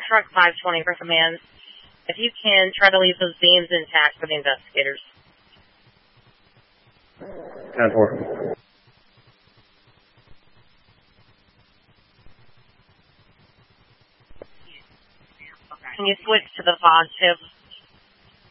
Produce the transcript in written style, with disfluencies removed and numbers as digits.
truck 520 for command. If you can, try to leave those beams intact for the investigators. 10-4. Can you switch to the fog tip?